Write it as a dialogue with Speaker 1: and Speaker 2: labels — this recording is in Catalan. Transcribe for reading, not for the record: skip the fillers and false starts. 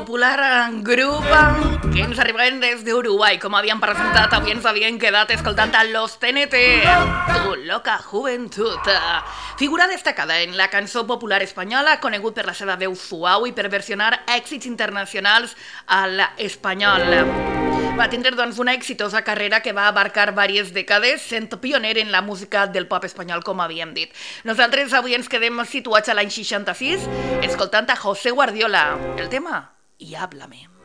Speaker 1: popular grup que ens arribaven des d'Uruguai. Com havíem presentat, avui ens havien quedat escoltant a Los TNT, Tu loca juventud. Figura destacada en la cançó popular espanyola, conegut per la seva veu suau i per versionar èxits internacionals a l'espanyol. Va tindre doncs una exitosa carrera que va abarcar diverses dècades, sent pioner en la música del pop espanyol, com havíem dit. Nosaltres avui ens quedem situats a l'any 66, escoltant a José Guardiola. El tema, y háblame.